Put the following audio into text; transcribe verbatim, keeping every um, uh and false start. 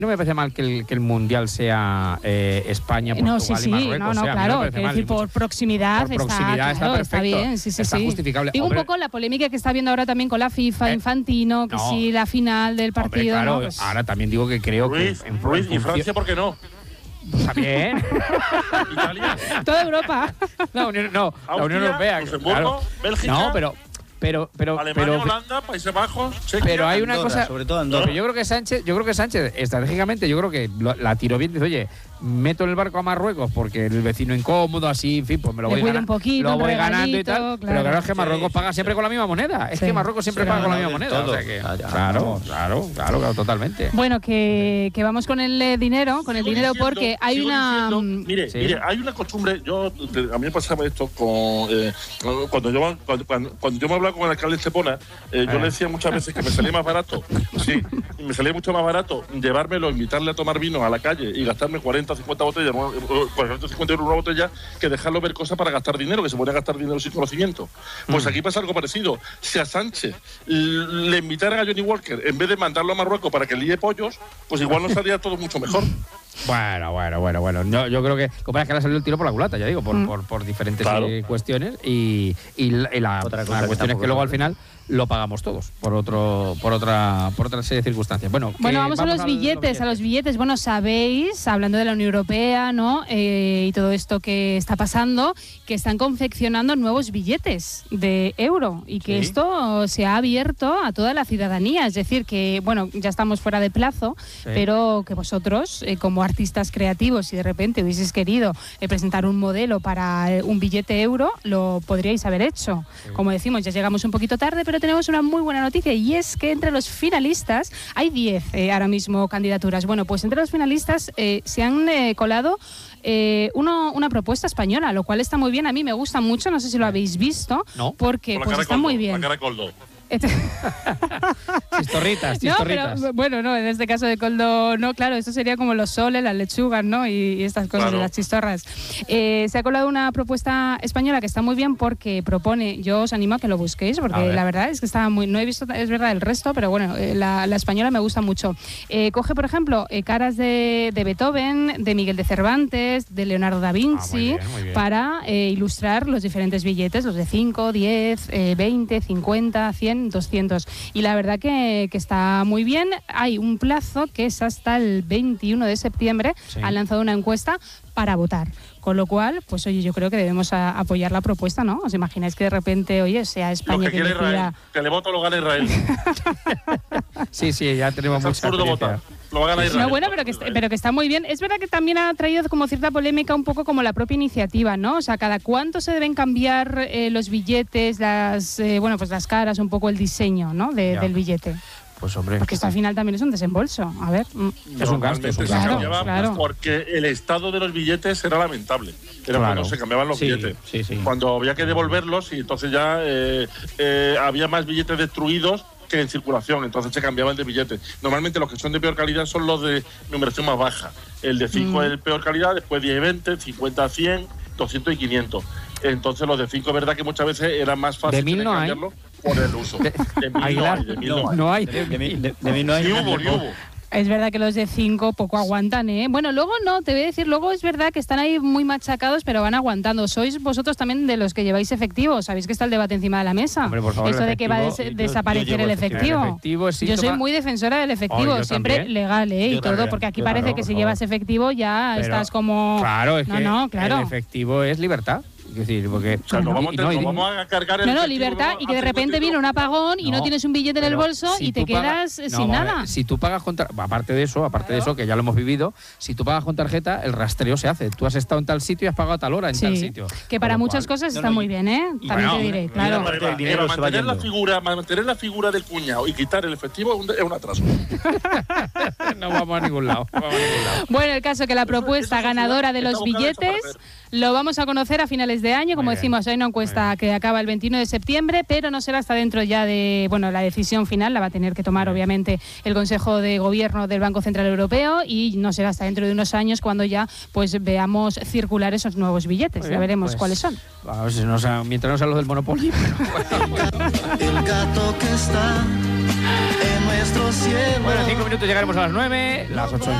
No me parece mal que el, que el Mundial sea eh, España, Portugal no, sí, sí, y Marruecos. No, no, o sea, claro, no es decir, por proximidad, por proximidad está, está, claro, perfecto, está bien, sí, sí, está sí. justificable. Digo Hombre, un poco la polémica que está habiendo ahora también con la FIFA, eh, Infantino, que no. si la final del partido… Hombre, claro, ¿no? Pues, ahora también digo que creo Ruiz, que… En, Ruiz en y Francia, ¿por qué no? Está bien. Italia. toda Europa. La Unión, no, Austria, la Unión Europea. Luxemburgo, Claro. Bélgica. No, pero… Pero, pero, Alemania, pero, Holanda, Países Bajos, Chequia. pero hay una Andorra, cosa, sobre todo Andorra. pero yo creo que Sánchez, yo creo que Sánchez estratégicamente, yo creo que lo, la tiró bien. Dice, oye, meto el barco a Marruecos porque el vecino incómodo, así, en fin, pues me lo Le voy, cuida gana, un poquito, lo un voy ganando y regalito, tal. claro. Pero claro, es que Marruecos Sí, paga sí, siempre sí. con la misma moneda. Es Sí. que Marruecos siempre Sí, paga no, con la no, misma del moneda. todo. O sea que, Ah, ya, claro, vamos. claro, claro, claro, totalmente. Bueno, que, que vamos con el eh, dinero, con el Sigo dinero diciendo- porque hay sigo una… diciendo- mm, mire, Sí. mire, hay una costumbre. Yo a mí me pasaba esto con eh, cuando yo cuando, cuando, cuando yo me hablaba con el alcalde de Estepona, eh, yo Eh. le decía muchas veces que me salía más barato, sí, y me salía mucho más barato llevármelo, invitarle a tomar vino a la calle y gastarme cuarenta o cincuenta botellas, no, eh, cuarenta o cincuenta euros una botella, que dejarlo ver cosas para gastar dinero, que se podría gastar dinero sin conocimiento. Pues Mm. aquí pasa algo parecido. Si a Sánchez l- le invitaran a Johnny Walker en vez de mandarlo a Marruecos para que líe pollos, pues igual nos salía todo mucho mejor. Bueno, bueno, bueno, bueno. Yo, yo creo que, como es que le ha salido el tiro por la culata, ya digo, por, Mm. por, por diferentes Claro. eh, cuestiones y, y la, y la- Otra la cosa que cuestión es tampoco que luego al sabe. final lo pagamos todos por otro, por otra, por otra serie de circunstancias. Bueno, que Bueno, vamos, a los al- billetes, a los billetes. Bueno, sabéis, hablando de la Unión Europea, ¿no? Eh, y todo esto que está pasando, que están confeccionando nuevos billetes de euro y que Sí. esto se ha abierto a toda la ciudadanía. Es decir, que, bueno, ya estamos fuera de plazo, Sí. pero que vosotros, eh, como artistas creativos, si de repente hubieseis querido eh, presentar un modelo para eh, un billete euro, lo podríais haber hecho. Sí. Como decimos, ya llegamos un poquito tarde, pero tenemos una muy buena noticia y es que entre los finalistas hay diez eh, ahora mismo candidaturas. Bueno, pues entre los finalistas eh, se han eh, colado eh, uno, una propuesta española, lo cual está muy bien. A mí me gusta mucho, no sé si lo habéis visto, No. porque Con la pues cara está coldo, muy bien. La cara coldo. Chistorritas, No, chistorritas. pero bueno, no, en este caso de coldo, no, claro, esto sería como los soles, las lechugas, ¿no? Y, y estas cosas, Claro. las chistorras. Eh, se ha colado una propuesta española que está muy bien porque propone, yo os animo a que lo busquéis, A porque ver. la verdad es que está muy, no he visto, es verdad, el resto, pero bueno, eh, la, la española me gusta mucho. Eh, coge, por ejemplo, eh, caras de, de Beethoven, de Miguel de Cervantes, de Leonardo da Vinci, bien, muy bien. para eh, ilustrar los diferentes billetes, los de cinco, diez, eh, veinte, cincuenta, cien, doscientos. Y la verdad que, que está muy bien. Hay un plazo que es hasta el veintiuno de septiembre. Sí. Han lanzado una encuesta para votar. Con lo cual, pues oye, yo creo que debemos a- apoyar la propuesta, ¿no? ¿Os imagináis que de repente, oye, sea Lo España que quien quiere Israel. decida… Que le voto lo gana Israel. Sí, sí, ya tenemos Es mucha absurdo experiencia. votar. Lo va a ganar Israel. No, bueno, pero que, est- pero que está muy bien. Es verdad que también ha traído como cierta polémica un poco como la propia iniciativa, ¿no? O sea, cada cuánto se deben cambiar eh, los billetes, las eh, bueno, pues las caras, un poco el diseño, ¿no? De- Ya. del billete. Pues hombre, Porque esto al final también es un desembolso. A ver. mm. es un gasto, es un Normalmente se gasto. cambiaba Claro, claro. Porque el estado de los billetes era lamentable. Era Claro. cuando se cambiaban los Sí, billetes. sí, sí. Cuando había que devolverlos y entonces ya eh, eh, había más billetes destruidos que en circulación, entonces se cambiaban de billetes. Normalmente los que son de peor calidad son los de numeración más baja. El de cinco Mm. es de peor calidad, después diez y veinte, cincuenta, cien, doscientos y quinientos. Entonces los de cinco, es verdad que muchas veces era más fácil De mil tener no que hay. cambiarlo por el uso. De, mil no Aguilar, hay, de mil no hay. no hay. De, de mí, de- de mí no hay. Ni hubo, ni hubo. Es verdad que los de cinco poco aguantan, ¿eh? Bueno, luego no, te voy a decir, luego es verdad que están ahí muy machacados, pero van aguantando. ¿Sois vosotros también de los que lleváis efectivo? ¿Sabéis que está el debate encima de la mesa? Hombre, por favor, Eso el de que va a des- efectivo, yo- desaparecer yo llevo el efectivo. efectivo. El efectivo es Yo soy síntoma- muy defensora del efectivo, Oh, yo siempre también. legal, ¿eh? Y Yo todo, también, porque aquí yo parece también, que por si favor. llevas efectivo ya Pero- estás como… Claro, es no, que no, claro. el efectivo es libertad. Es decir, porque… O sea, no vamos, y- a- no, y- no vamos a cargar el No, no, efectivo, libertad vamos y a que de hacer repente efectivo. viene un apagón y no, No, tienes un billete en el pero bolso si y te tú pagas- quedas no, sin vamos a ver, nada. Si tú pagas con tar- aparte de eso, aparte de eso, que ya lo hemos vivido, si tú pagas con tarjeta, el rastreo se hace. Tú has estado en tal sitio y has pagado a tal hora en tal Sí, sitio. que para Con lo muchas cual- cosas no, está no, muy y- bien, ¿eh? y También bueno, te diré, y claro. la parte del Eva, dinero Eva, se va mantener la yendo. figura, mantener la figura del cuñado y quitar el efectivo es un, es un atraso. no vamos a ningún lado. no vamos a ningún lado. Bueno, el caso que la Eso- propuesta eso es ganadora de está los buscando billetes desaparecer. lo vamos a conocer a finales de año. Como Muy bien, decimos, hay una encuesta que acaba el veintiuno de septiembre, pero no será hasta dentro ya de, bueno, la decisión final la va a tener que tomar obviamente el Consejo de Gobierno del Banco Central Europeo y no será hasta dentro de unos años cuando ya pues veamos circular esos nuevos billetes. Muy Ya bien, veremos pues, cuáles son. A ver si no sea- mientras no sea lo del Monopoly. Pero, El gato que está en nuestro cielo. Bueno, en cinco minutos llegaremos a las nueve, las ocho.